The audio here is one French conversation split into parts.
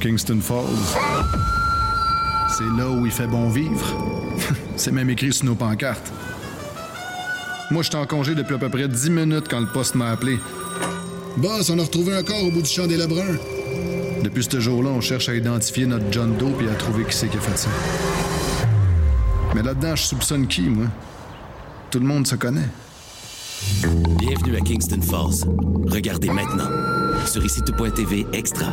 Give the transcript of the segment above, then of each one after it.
Kingston Falls. C'est là où il fait bon vivre. C'est même écrit sur nos pancartes. Moi, j'étais en congé depuis à peu près 10 minutes quand le poste m'a appelé. Boss, on a retrouvé un corps au bout du champ des Lebrun. Depuis ce jour-là, on cherche à identifier notre John Doe et à trouver qui c'est qui a fait ça. Mais là-dedans, je soupçonne qui, moi? Tout le monde se connaît. Bienvenue à Kingston Falls. Regardez maintenant sur ICTout.tv Extra.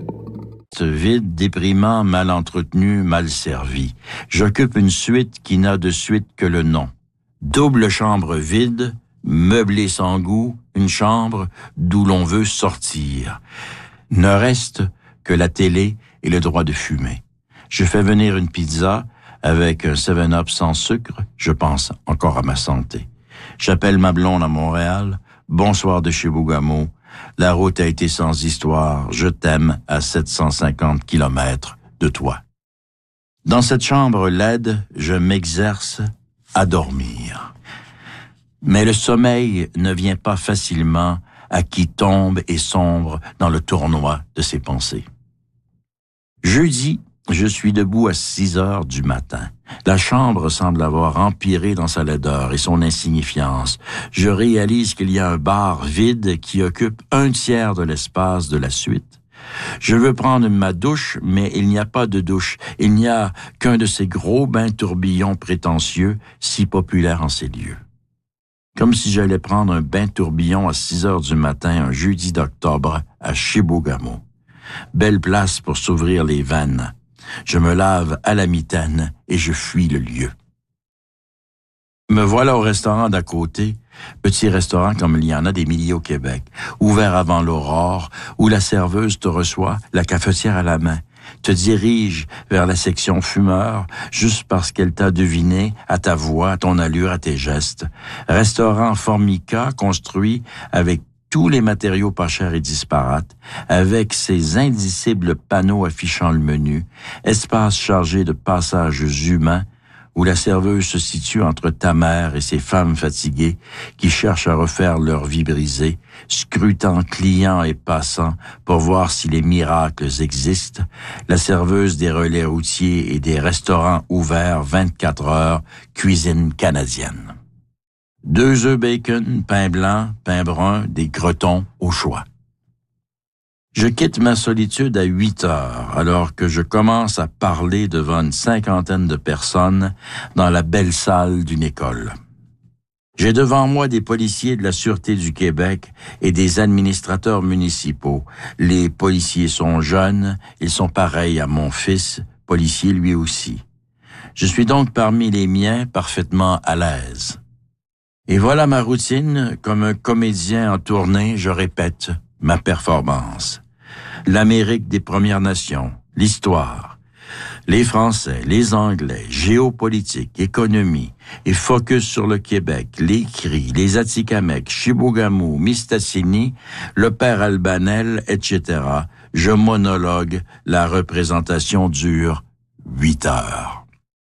Vide, déprimant, mal entretenu, mal servi. J'occupe une suite qui n'a de suite que le nom. Double chambre vide, meublée sans goût, une chambre d'où l'on veut sortir. Ne reste que la télé et le droit de fumer. Je fais venir une pizza avec un 7-Up sans sucre, je pense encore à ma santé. J'appelle ma blonde à Montréal. Bonsoir de Chibougamau. La route a été sans histoire. Je t'aime à 750 kilomètres de toi. Dans cette chambre laide, je m'exerce à dormir. Mais le sommeil ne vient pas facilement à qui tombe et sombre dans le tournoi de ses pensées. Jeudi, je suis debout à 6 heures du matin. La chambre semble avoir empiré dans sa laideur et son insignifiance. Je réalise qu'il y a un bar vide qui occupe 1/3 de l'espace de la suite. Je veux prendre ma douche, mais il n'y a pas de douche. Il n'y a qu'un de ces gros bains tourbillons prétentieux, si populaires en ces lieux. Comme si j'allais prendre un bain tourbillon à 6 heures du matin un jeudi d'octobre à Chibougamau. Belle place pour s'ouvrir les veines. Je me lave à la mitaine et je fuis le lieu. Me voilà au restaurant d'à côté, petit restaurant comme il y en a des milliers au Québec, ouvert avant l'aurore, où la serveuse te reçoit, la cafetière à la main, te dirige vers la section fumeur, juste parce qu'elle t'a deviné à ta voix, à ton allure, à tes gestes. Restaurant Formica, construit avec tous les matériaux pas chers et disparates, avec ses indicibles panneaux affichant le menu, espace chargé de passages humains, où la serveuse se situe entre ta mère et ses femmes fatiguées qui cherchent à refaire leur vie brisée, scrutant clients et passants pour voir si les miracles existent, la serveuse des relais routiers et des restaurants ouverts 24 heures, cuisine canadienne. 2 œufs bacon, pain blanc, pain brun, des cretons au choix. Je quitte ma solitude à 8 heures, alors que je commence à parler devant une 50aine de personnes dans la belle salle d'une école. J'ai devant moi des policiers de la Sûreté du Québec et des administrateurs municipaux. Les policiers sont jeunes, ils sont pareils à mon fils, policier lui aussi. Je suis donc parmi les miens parfaitement à l'aise. Et voilà ma routine, comme un comédien en tournée, je répète ma performance. L'Amérique des Premières Nations, l'histoire, les Français, les Anglais, géopolitique, économie, et focus sur le Québec, les Cris, les Atikamekw, Chibougamau, Mistassini, le père Albanel, etc. Je monologue, la représentation dure 8 heures.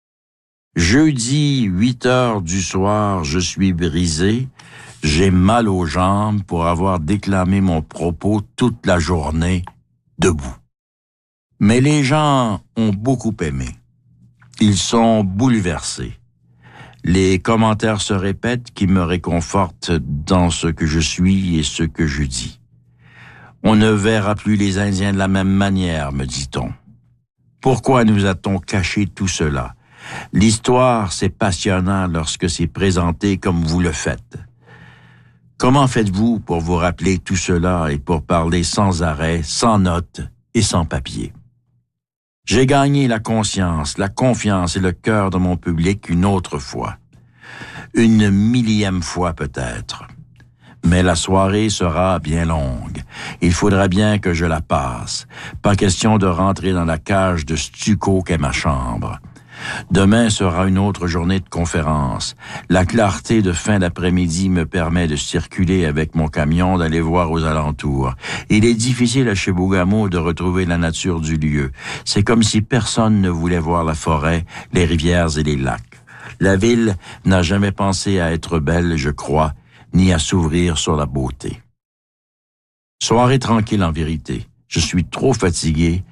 Jeudi, 8 heures du soir, je suis brisé. J'ai mal aux jambes pour avoir déclamé mon propos toute la journée, debout. Mais les gens ont beaucoup aimé. Ils sont bouleversés. Les commentaires se répètent qui me réconfortent dans ce que je suis et ce que je dis. On ne verra plus les Indiens de la même manière, me dit-on. Pourquoi nous a-t-on caché tout cela? L'histoire, c'est passionnant lorsque c'est présenté comme vous le faites. Comment faites-vous pour vous rappeler tout cela et pour parler sans arrêt, sans notes et sans papier? J'ai gagné la conscience, la confiance et le cœur de mon public une autre fois. Une 1000e fois peut-être. Mais la soirée sera bien longue. Il faudra bien que je la passe. Pas question de rentrer dans la cage de stucco qu'est ma chambre. Demain sera une autre journée de conférence. La clarté de fin d'après-midi me permet de circuler avec mon camion, d'aller voir aux alentours. Il est difficile à Chibougamau de retrouver la nature du lieu. C'est comme si personne ne voulait voir la forêt, les rivières et les lacs. La ville n'a jamais pensé à être belle, je crois, ni à s'ouvrir sur la beauté. Soirée tranquille en vérité. Je suis trop fatigué